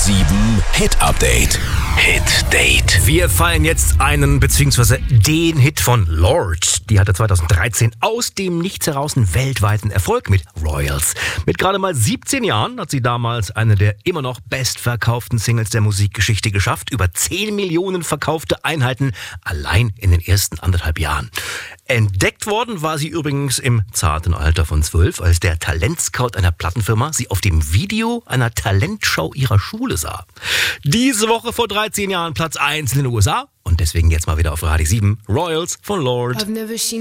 7 Hit Update. Hit Date. Wir feiern jetzt einen bzw. den Hit von Lorde. Die hatte 2013 aus dem Nichts heraus einen weltweiten Erfolg mit Royals. Mit gerade mal 17 Jahren hat sie damals eine der immer noch bestverkauften Singles der Musikgeschichte geschafft. Über 10 Millionen verkaufte Einheiten allein in den ersten 1,5 Jahren. Entdeckt worden war sie übrigens im zarten Alter von 12, als der Talentscout einer Plattenfirma sie auf dem Video einer Talentshow ihrer Schule sah. Diese Woche vor 13 Jahren Platz 1 in den USA und deswegen jetzt mal wieder auf Radio 7 Royals von Lorde.